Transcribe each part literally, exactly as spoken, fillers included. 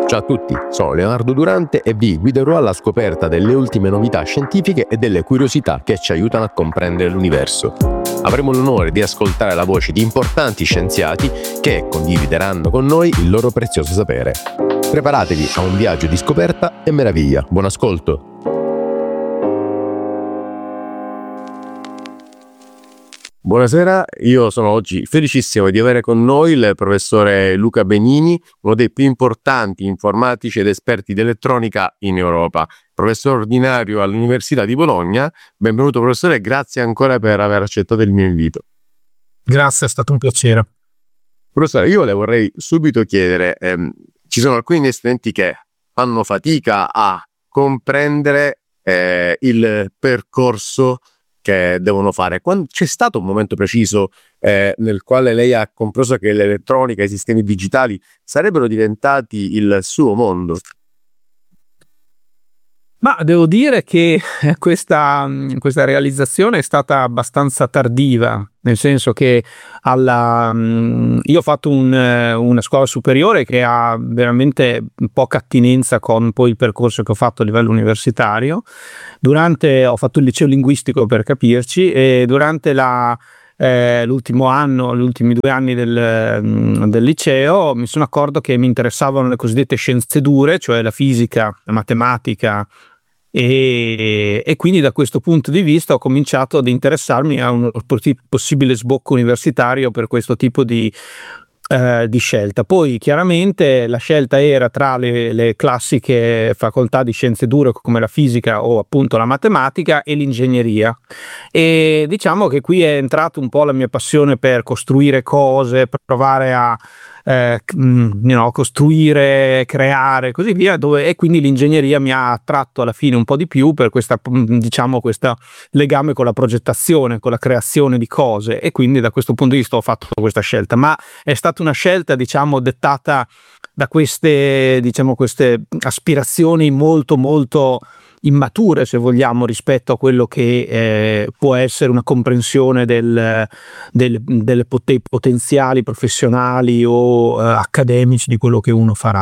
Ciao a tutti, sono Leonardo Durante e vi guiderò alla scoperta delle ultime novità scientifiche e delle curiosità che ci aiutano a comprendere l'universo. Avremo l'onore di ascoltare la voce di importanti scienziati che condivideranno con noi il loro prezioso sapere. Preparatevi a un viaggio di scoperta e meraviglia. Buon ascolto! Buonasera, io sono oggi felicissimo di avere con noi il professore Luca Benini, uno dei più importanti informatici ed esperti di elettronica in Europa, professore ordinario all'Università di Bologna. Benvenuto professore e grazie ancora per aver accettato il mio invito. Grazie, è stato un piacere. Professore, io le vorrei subito chiedere, ehm, ci sono alcuni miei studenti che fanno fatica a comprendere eh, il percorso che devono fare. Quando c'è stato un momento preciso eh, nel quale lei ha compreso che l'elettronica e i sistemi digitali sarebbero diventati il suo mondo? Ma devo dire che questa, questa realizzazione è stata abbastanza tardiva, nel senso che alla, io ho fatto un, una scuola superiore che ha veramente poca attinenza con poi il percorso che ho fatto a livello universitario. Durante, ho fatto il liceo linguistico per capirci, e durante la Eh, l'ultimo anno, gli ultimi due anni del, del liceo, mi sono accorto che mi interessavano le cosiddette scienze dure, cioè la fisica, la matematica, e, e quindi da questo punto di vista ho cominciato ad interessarmi a un possibile sbocco universitario per questo tipo di Eh, di scelta. Poi chiaramente la scelta era tra le, le classiche facoltà di scienze dure come la fisica o appunto la matematica e l'ingegneria, e diciamo che qui è entrata un po' la mia passione per costruire cose, per provare a eh, you know, costruire, creare, così via, dove, e quindi l'ingegneria mi ha attratto alla fine un po' di più per questa, diciamo, questo legame con la progettazione, con la creazione di cose, e quindi da questo punto di vista ho fatto questa scelta, ma è stata una scelta, diciamo, dettata da queste, diciamo, queste aspirazioni molto molto immature, se vogliamo, rispetto a quello che eh, può essere una comprensione del, del, delle pot- dei potenziali professionali o eh, accademici di quello che uno farà.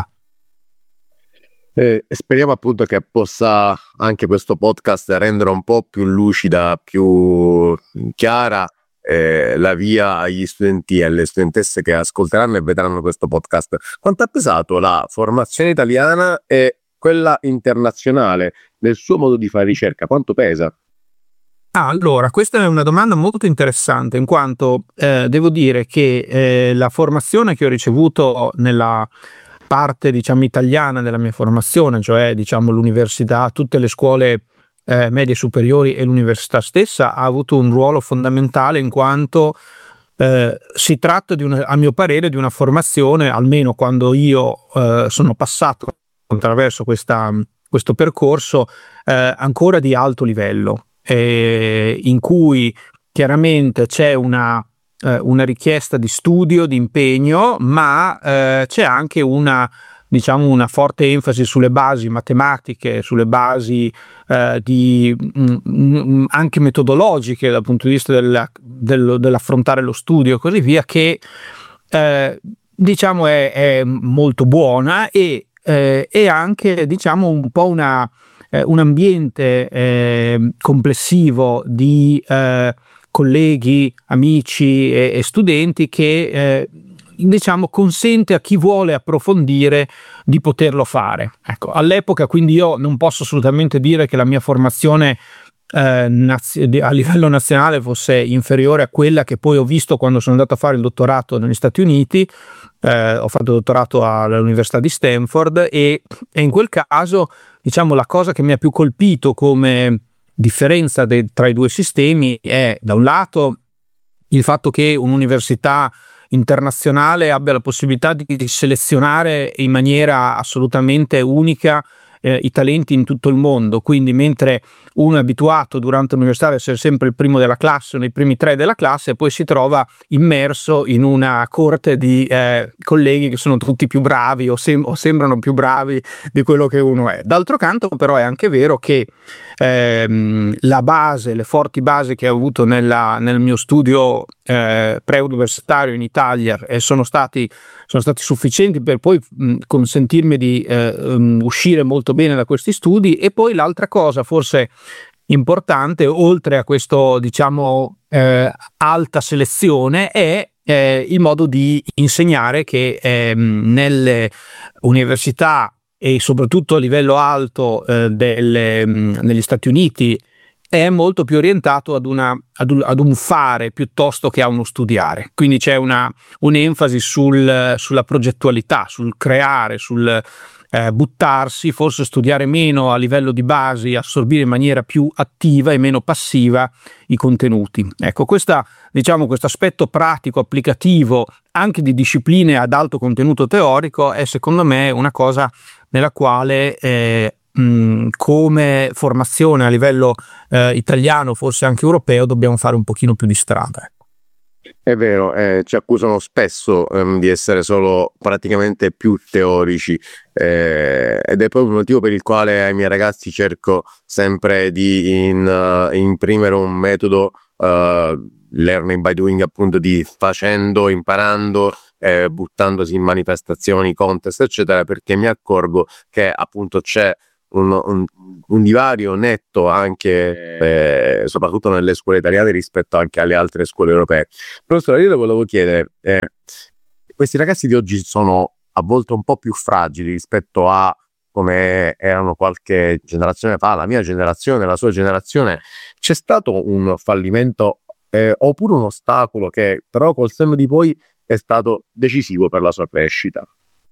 Eh, speriamo appunto che possa anche questo podcast rendere un po' più lucida, più chiara eh, la via agli studenti e alle studentesse che ascolteranno e vedranno questo podcast. Quanto ha pesato la formazione italiana e quella internazionale nel suo modo di fare ricerca? Quanto pesa? Ah, allora, questa è una domanda molto interessante, in quanto eh, devo dire che eh, la formazione che ho ricevuto nella parte, diciamo, italiana della mia formazione, cioè, diciamo, l'università, tutte le scuole eh, medie superiori e l'università stessa, ha avuto un ruolo fondamentale, in quanto eh, si tratta di una, a mio parere, di una formazione, almeno quando io eh, sono passato attraverso questa, questo percorso, eh, ancora di alto livello, eh, in cui chiaramente c'è una eh, una richiesta di studio, di impegno, ma eh, c'è anche una, diciamo, una forte enfasi sulle basi matematiche, sulle basi eh, di, mh, mh, anche metodologiche dal punto di vista della, del, dell'affrontare lo studio e così via, che eh, diciamo è, è molto buona, e eh, è anche, diciamo, un po' una, eh, un ambiente eh, complessivo di eh, colleghi, amici e, e studenti che eh, diciamo consente a chi vuole approfondire di poterlo fare. Ecco, all'epoca quindi io non posso assolutamente dire che la mia formazione eh, naz- a livello nazionale fosse inferiore a quella che poi ho visto quando sono andato a fare il dottorato negli Stati Uniti. Eh, ho fatto il dottorato all'Università di Stanford, e, e in quel caso, diciamo, la cosa che mi ha più colpito come differenza de- tra i due sistemi è, da un lato, il fatto che un'università internazionale abbia la possibilità di, di selezionare in maniera assolutamente unica eh, i talenti in tutto il mondo, quindi mentre uno è abituato durante l'università ad essere sempre il primo della classe o nei primi tre della classe, poi si trova immerso in una corte di eh, colleghi che sono tutti più bravi o, sem- o sembrano più bravi di quello che uno è. D'altro canto però è anche vero che ehm, la base, le forti basi che ho avuto nella, nel mio studio eh, preuniversitario in Italia e sono stati, sono stati sufficienti per poi mh, consentirmi di eh, um, uscire molto bene da questi studi. E poi l'altra cosa forse importante, oltre a questo diciamo eh, alta selezione, è eh, il modo di insegnare che eh, nelle università e soprattutto a livello alto eh, delle, mh, negli Stati Uniti è molto più orientato ad, una, ad, un, ad un fare piuttosto che a uno studiare. Quindi c'è una, un'enfasi sul, sulla progettualità, sul creare, sul eh, buttarsi, forse studiare meno a livello di basi, assorbire in maniera più attiva e meno passiva i contenuti. Ecco, questa, diciamo, questo aspetto pratico, applicativo, anche di discipline ad alto contenuto teorico, è secondo me una cosa nella quale eh, mh, come formazione a livello eh, italiano, forse anche europeo, dobbiamo fare un pochino più di strada. È vero, eh, ci accusano spesso ehm, di essere solo praticamente più teorici, eh, ed è proprio il motivo per il quale ai miei ragazzi cerco sempre di in, uh, imprimere un metodo uh, learning by doing, appunto, di facendo, imparando, eh, buttandosi in manifestazioni, contest, eccetera, perché mi accorgo che appunto c'è un, un, un divario netto anche eh, soprattutto nelle scuole italiane rispetto anche alle altre scuole europee. Professore, io le volevo chiedere, eh, questi ragazzi di oggi sono a volte un po' più fragili rispetto a come erano qualche generazione fa, la mia generazione, la sua generazione. C'è stato un fallimento eh, oppure un ostacolo che però col senno di poi è stato decisivo per la sua crescita?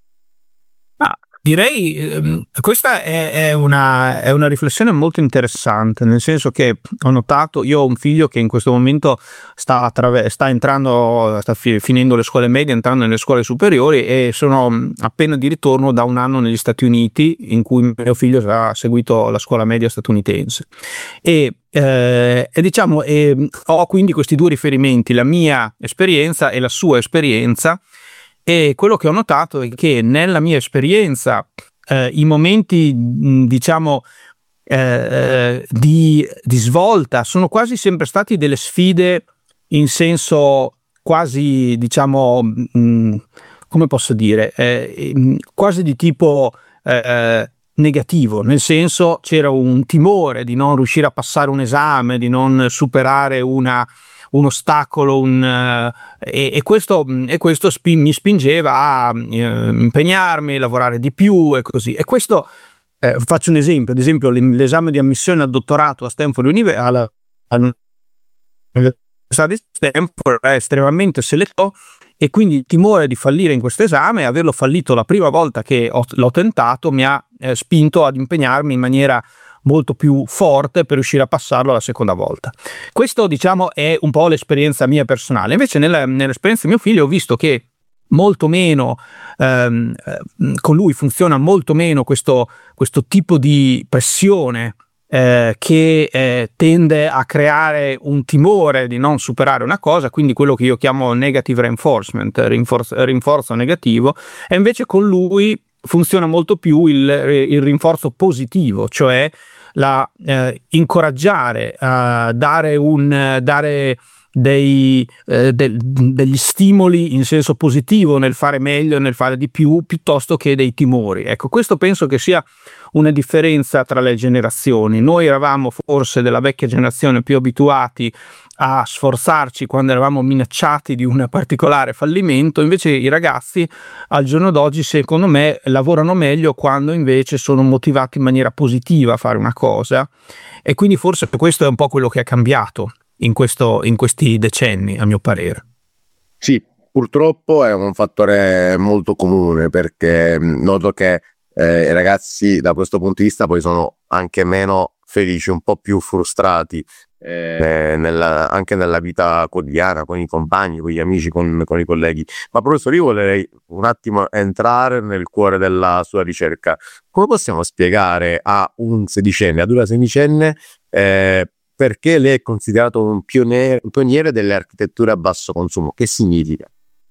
Ah, direi ehm, questa è, è una, è una riflessione molto interessante, nel senso che ho notato, io ho un figlio che in questo momento sta, attraver- sta entrando, sta fi- finendo le scuole medie, entrando nelle scuole superiori, e sono appena di ritorno da un anno negli Stati Uniti, in cui mio figlio ha seguito la scuola media statunitense. E Eh, e diciamo eh, ho quindi questi due riferimenti, la mia esperienza e la sua esperienza, e quello che ho notato è che nella mia esperienza eh, i momenti mh, diciamo eh, di, di svolta sono quasi sempre stati delle sfide in senso quasi diciamo mh, come posso dire eh, mh, quasi di tipo eh, negativo, nel senso c'era un timore di non riuscire a passare un esame, di non superare una, un ostacolo, un, uh, e, e questo, e questo spin, mi spingeva a uh, impegnarmi, lavorare di più e così. E questo, eh, faccio un esempio, ad esempio l'esame di ammissione al dottorato a Stanford University, alla, all'Università di Stanford, è estremamente selettivo, e quindi il timore di fallire in questo esame, averlo fallito la prima volta che ho, l'ho tentato, mi ha eh, spinto ad impegnarmi in maniera molto più forte per riuscire a passarlo la seconda volta. Questo diciamo è un po' l'esperienza mia personale. Invece nella, nell'esperienza di mio figlio ho visto che molto meno ehm, con lui funziona molto meno questo, questo tipo di pressione Eh, che eh, tende a creare un timore di non superare una cosa, quindi quello che io chiamo negative reinforcement, rinforzo, rinforzo negativo, e invece con lui funziona molto più il, il rinforzo positivo, cioè la eh, incoraggiare, uh, dare un dare dei, eh, del, degli stimoli in senso positivo nel fare meglio, nel fare di più, piuttosto che dei timori. Ecco, questo penso che sia una differenza tra le generazioni. Noi eravamo forse della vecchia generazione più abituati a sforzarci quando eravamo minacciati di un particolare fallimento, invece i ragazzi al giorno d'oggi secondo me lavorano meglio quando invece sono motivati in maniera positiva a fare una cosa, e quindi forse questo è un po' quello che è cambiato in, questo, in questi decenni, a mio parere. Sì, purtroppo è un fattore molto comune, perché noto che eh, i ragazzi da questo punto di vista poi sono anche meno felici, un po' più frustrati eh, nella, anche nella vita quotidiana, con i compagni, con gli amici, con, con i colleghi. Ma professore, io vorrei un attimo entrare nel cuore della sua ricerca. Come possiamo spiegare a un sedicenne, ad una sedicenne, eh, perché lei è considerato un pioniere, un pioniere delle architetture a basso consumo? Che significa?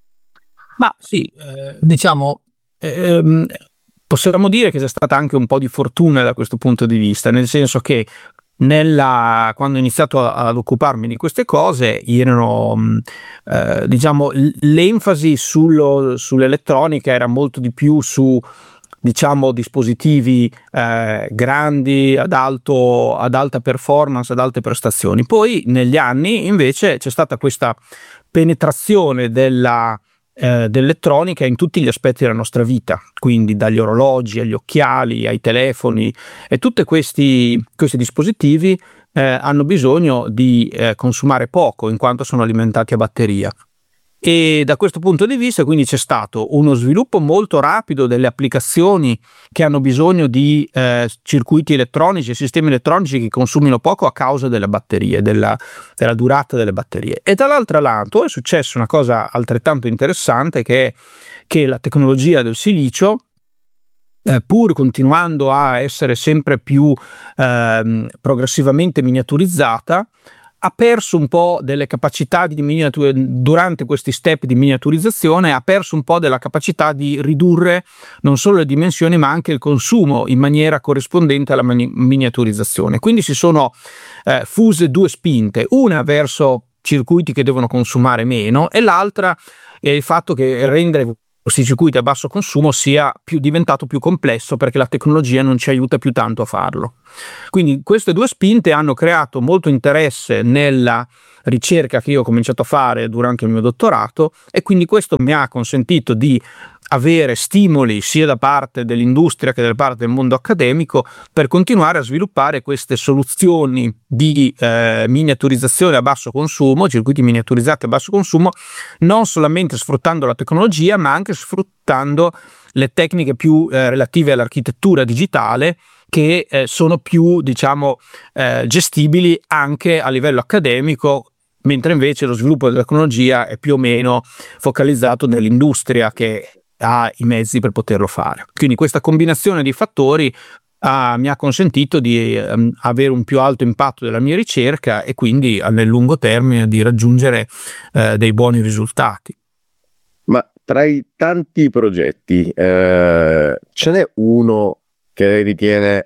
Ma sì, eh, diciamo, ehm, possiamo dire che c'è stata anche un po' di fortuna da questo punto di vista, nel senso che nella, quando ho iniziato ad occuparmi di queste cose erano eh, diciamo l'enfasi sullo, sull'elettronica era molto di più su diciamo dispositivi eh, grandi ad alto ad alta performance, ad alte prestazioni. Poi negli anni invece c'è stata questa penetrazione della eh, dell'elettronica in tutti gli aspetti della nostra vita, quindi dagli orologi agli occhiali ai telefoni, e tutti questi questi dispositivi eh, hanno bisogno di eh, consumare poco in quanto sono alimentati a batteria. E da questo punto di vista quindi c'è stato uno sviluppo molto rapido delle applicazioni che hanno bisogno di eh, circuiti elettronici e sistemi elettronici che consumino poco a causa delle batterie, della, della durata delle batterie. E dall'altro lato è successa una cosa altrettanto interessante, che è che la tecnologia del silicio, Eh, pur continuando a essere sempre più eh, progressivamente miniaturizzata, ha perso un po' delle capacità di miniatur- durante questi step di miniaturizzazione, ha perso un po' della capacità di ridurre non solo le dimensioni ma anche il consumo in maniera corrispondente alla mani- miniaturizzazione. Quindi si sono eh, fuse due spinte, una verso circuiti che devono consumare meno e l'altra è il fatto che rendere questi circuiti a basso consumo sia più diventato più complesso perché la tecnologia non ci aiuta più tanto a farlo. Quindi queste due spinte hanno creato molto interesse nella ricerca che io ho cominciato a fare durante il mio dottorato, e quindi questo mi ha consentito di avere stimoli sia da parte dell'industria che da parte del mondo accademico per continuare a sviluppare queste soluzioni di eh, miniaturizzazione a basso consumo, circuiti miniaturizzati a basso consumo, non solamente sfruttando la tecnologia ma anche sfruttando le tecniche più eh, relative all'architettura digitale, che eh, sono più diciamo eh, gestibili anche a livello accademico, mentre invece lo sviluppo della tecnologia è più o meno focalizzato nell'industria che ha i mezzi per poterlo fare. Quindi questa combinazione di fattori uh, mi ha consentito di um, avere un più alto impatto della mia ricerca e quindi nel lungo termine di raggiungere uh, dei buoni risultati. Ma tra i tanti progetti eh, ce n'è uno che lei ritiene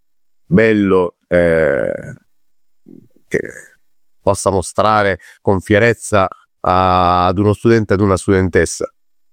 bello, eh, che possa mostrare con fierezza a, ad uno studente, ad una studentessa?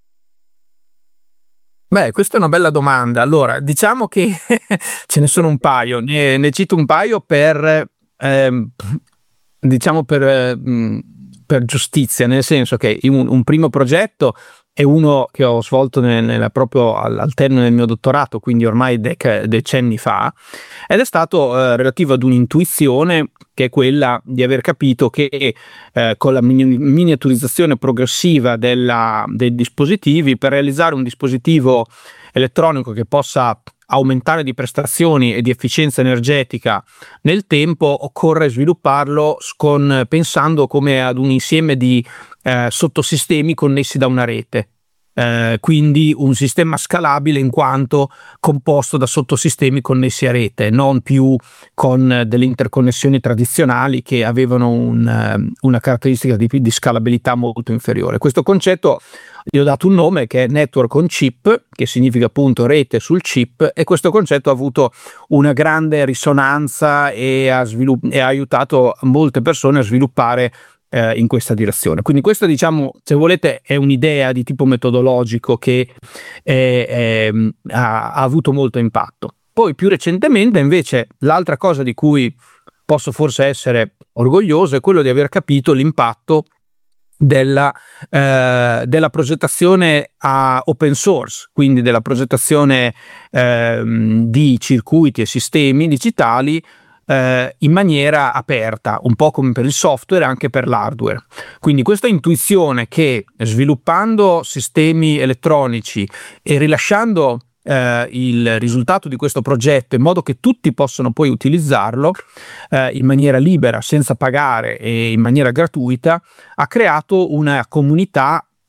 Beh, questa è una bella domanda. Allora, diciamo che ce ne sono un paio, ne, ne cito un paio per, eh, diciamo per, eh, per giustizia, nel senso che un, un primo progetto è uno che ho svolto nel, nel, proprio al, al termine del mio dottorato, quindi ormai dec- decenni fa, ed è stato eh, relativo ad un'intuizione che è quella di aver capito che eh, con la mini- miniaturizzazione progressiva della, dei dispositivi, per realizzare un dispositivo elettronico che possa aumentare di prestazioni e di efficienza energetica nel tempo, occorre svilupparlo con, pensando come ad un insieme di eh, sottosistemi connessi da una rete. Eh, quindi un sistema scalabile in quanto composto da sottosistemi connessi a rete, non più con delle interconnessioni tradizionali che avevano un, una caratteristica di, di scalabilità molto inferiore. Questo concetto gli ho dato un nome che è Network on Chip, che significa appunto rete sul chip, e questo concetto ha avuto una grande risonanza e ha, svilupp- e ha aiutato molte persone a sviluppare eh, in questa direzione. Quindi questo, diciamo, se volete, è un'idea di tipo metodologico che è, è, ha, ha avuto molto impatto. Poi più recentemente invece l'altra cosa di cui posso forse essere orgoglioso è quello di aver capito l'impatto della, eh, della progettazione a open source, quindi della progettazione eh, di circuiti e sistemi digitali eh, in maniera aperta, un po' come per il software anche per l'hardware. Quindi questa intuizione che sviluppando sistemi elettronici e rilasciando Eh, il risultato di questo progetto in modo che tutti possano poi utilizzarlo eh, in maniera libera, senza pagare e in maniera gratuita, ha creato una comunità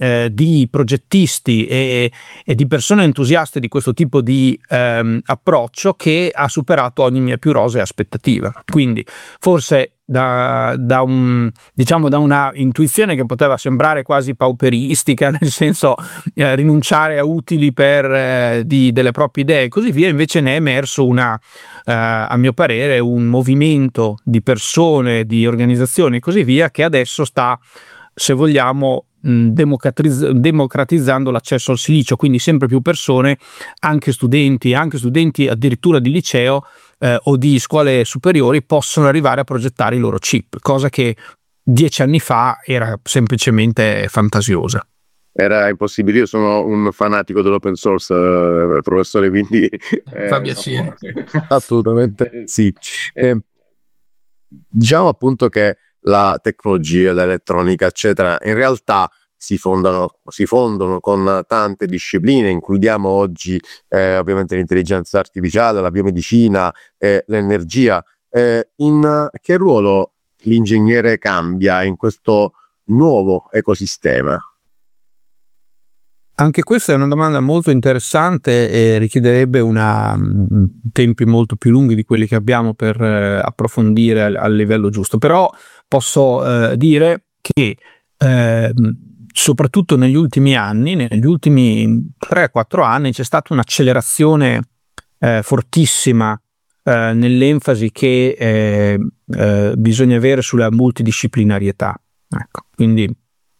eh, di progettisti e, e di persone entusiaste di questo tipo di ehm, approccio che ha superato ogni mia più rosea aspettativa. Quindi forse da, da un diciamo da una intuizione che poteva sembrare quasi pauperistica, nel senso eh, rinunciare a utili per eh, di, delle proprie idee e così via, invece ne è emerso una eh, a mio parere un movimento di persone, di organizzazioni e così via, che adesso sta, se vogliamo, democratizz- democratizzando l'accesso al silicio, quindi sempre più persone, anche studenti, anche studenti addirittura di liceo eh, o di scuole superiori, possono arrivare a progettare i loro chip, cosa che dieci anni fa era semplicemente fantasiosa. Era impossibile. Io sono un fanatico dell'open source, eh, professore, quindi eh, Fa piacere. assolutamente sì. Eh, diciamo appunto che la tecnologia, l'elettronica, eccetera, in realtà si fondano, si fondono con tante discipline. Includiamo oggi eh, ovviamente l'intelligenza artificiale, la biomedicina, eh, l'energia. Eh, in che ruolo l'ingegnere cambia in questo nuovo ecosistema? Anche questa è una domanda molto interessante e richiederebbe una, tempi molto più lunghi di quelli che abbiamo per eh, approfondire al, al livello giusto, però posso eh, dire che eh, soprattutto negli ultimi anni, negli ultimi tre quattro anni, c'è stata un'accelerazione eh, fortissima eh, nell'enfasi che eh, eh, bisogna avere sulla multidisciplinarietà. Ecco, quindi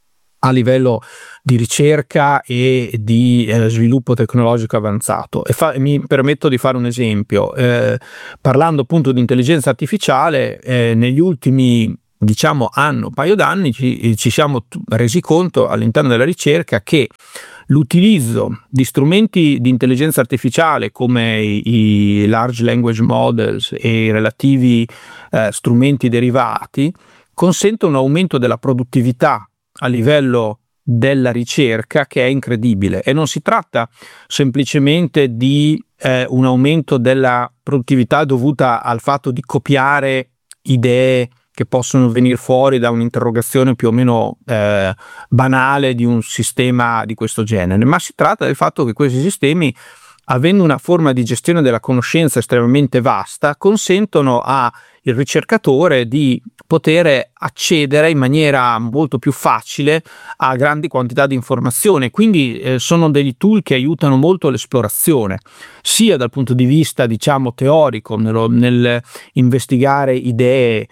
a livello di ricerca e di eh, sviluppo tecnologico avanzato. E fa, mi permetto di fare un esempio. Eh, parlando appunto di intelligenza artificiale, eh, negli ultimi diciamo anno, un paio d'anni ci, ci siamo resi conto all'interno della ricerca che l'utilizzo di strumenti di intelligenza artificiale come i, i large language models e i relativi eh, strumenti derivati consente un aumento della produttività a livello della ricerca che è incredibile, e non si tratta semplicemente di eh, un aumento della produttività dovuta al fatto di copiare idee che possono venire fuori da un'interrogazione più o meno eh, banale di un sistema di questo genere, ma si tratta del fatto che questi sistemi, avendo una forma di gestione della conoscenza estremamente vasta, consentono al ricercatore di poter accedere in maniera molto più facile a grandi quantità di informazione. Quindi eh, sono degli tool che aiutano molto l'esplorazione, sia dal punto di vista diciamo teorico, nello, nel investigare idee,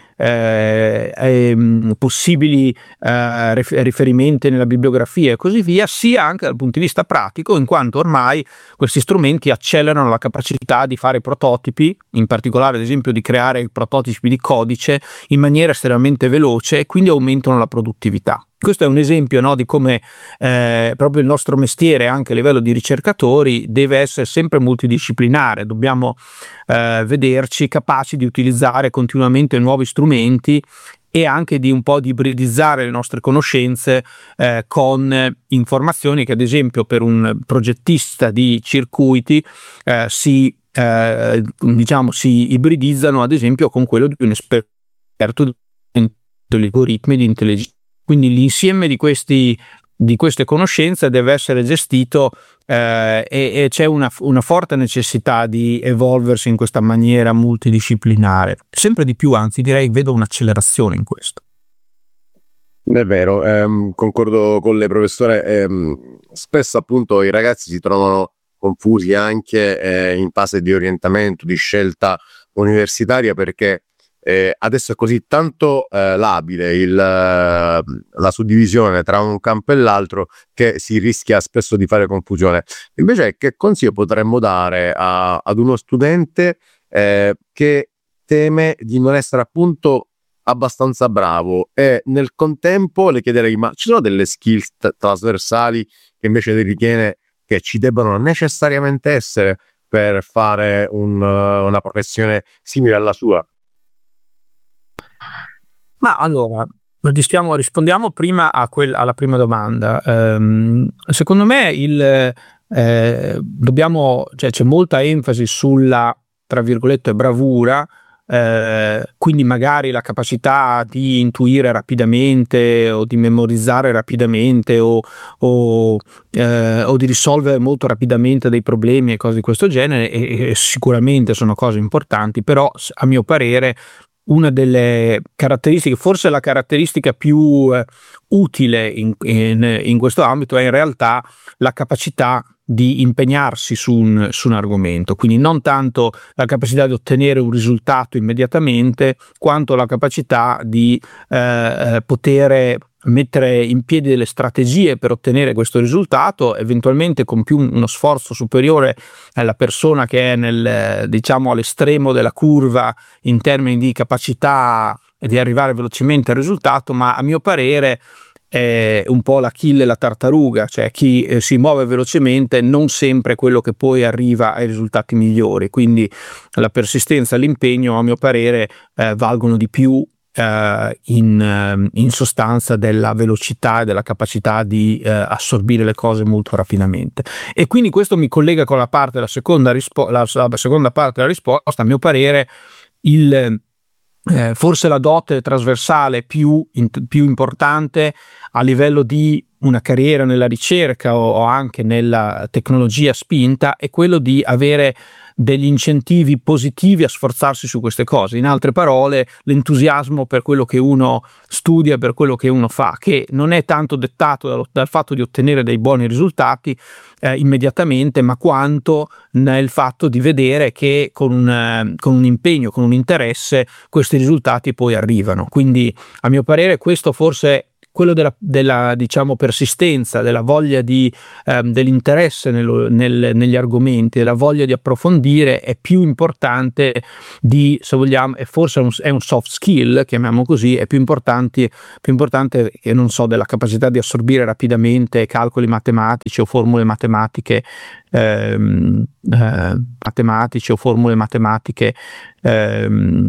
eh, eh, possibili eh, riferimenti nella bibliografia e così via, sia anche dal punto di vista pratico, in quanto ormai questi strumenti accelerano la capacità di fare prototipi, in particolare ad esempio di creare prototipi di codice in maniera estremamente veloce, e quindi aumentano la produttività. Questo è un esempio, no, di come eh, proprio il nostro mestiere, anche a livello di ricercatori, deve essere sempre multidisciplinare. Dobbiamo eh, vederci capaci di utilizzare continuamente nuovi strumenti e anche di un po' di ibridizzare le nostre conoscenze eh, con informazioni che ad esempio per un progettista di circuiti eh, si eh, diciamo si ibridizzano ad esempio con quello di un esperto degli algoritmi di intelligenza. Quindi l'insieme di questi di queste conoscenze deve essere gestito eh, e, e c'è una, una forte necessità di evolversi in questa maniera multidisciplinare. Sempre di più, anzi direi vedo un'accelerazione in questo. È vero, ehm, concordo con lei professore. Ehm, spesso appunto i ragazzi si trovano confusi anche eh, in fase di orientamento, di scelta universitaria, perché Eh, adesso è così tanto eh, labile il, eh, la suddivisione tra un campo e l'altro che si rischia spesso di fare confusione. Invece, che consiglio potremmo dare a, ad uno studente eh, che teme di non essere appunto abbastanza bravo, e nel contempo le chiederei: ma ci sono delle skills t- trasversali che invece ritiene che ci debbano necessariamente essere per fare un, una professione simile alla sua? Ma allora, diciamo, rispondiamo prima a quel, alla prima domanda. Um, secondo me il, eh, dobbiamo, cioè, c'è molta enfasi sulla, tra virgolette, bravura eh, quindi magari la capacità di intuire rapidamente o di memorizzare rapidamente o, o, eh, o di risolvere molto rapidamente dei problemi e cose di questo genere, e, e sicuramente sono cose importanti, però a mio parere una delle caratteristiche, forse la caratteristica più eh, utile in, in, in questo ambito è in realtà la capacità di impegnarsi su un, su un argomento, quindi non tanto la capacità di ottenere un risultato immediatamente, quanto la capacità di eh, poter mettere in piedi delle strategie per ottenere questo risultato, eventualmente con più uno sforzo superiore alla persona che è nel, diciamo, all'estremo della curva in termini di capacità di arrivare velocemente al risultato, ma a mio parere è un po' l'Achille e la tartaruga, cioè chi eh, si muove velocemente non sempre è quello che poi arriva ai risultati migliori, quindi la persistenza e l'impegno a mio parere eh, valgono di più eh, in, in sostanza della velocità e della capacità di eh, assorbire le cose molto rapidamente. E quindi questo mi collega con la parte la seconda, rispo- la, la seconda parte della risposta. A mio parere il Eh, forse la dote trasversale più, in, più importante a livello di una carriera nella ricerca o, o anche nella tecnologia spinta è quello di avere degli incentivi positivi a sforzarsi su queste cose. In altre parole, l'entusiasmo per quello che uno studia, per quello che uno fa, che non è tanto dettato dal, dal fatto di ottenere dei buoni risultati eh, immediatamente, ma quanto nel fatto di vedere che con un, eh, con un impegno, con un interesse, questi risultati poi arrivano. Quindi, a mio parere, questo forse quello della, della diciamo persistenza, della voglia di ehm, dell'interesse nello, nel, negli argomenti, della voglia di approfondire è più importante di, se vogliamo, è forse un, è un soft skill, chiamiamo così, è più importante, più importante che non so, della capacità di assorbire rapidamente calcoli matematici o formule matematiche ehm, eh, matematici o formule matematiche ehm,